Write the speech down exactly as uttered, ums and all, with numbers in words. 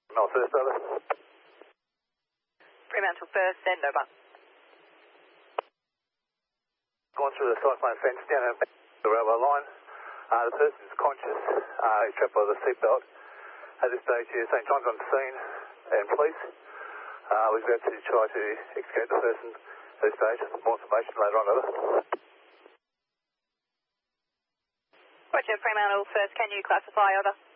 No, first over. Fremantle first, send over. Gone through the cyclone fence down the railway line. Uh, the person is conscious. Uh, he's trapped by the seatbelt. At this stage here, St John's on the scene and police. Uh, we're about to try to extricate the person at this stage. More information later on, over. Roger, Fremantle first, can you classify, over?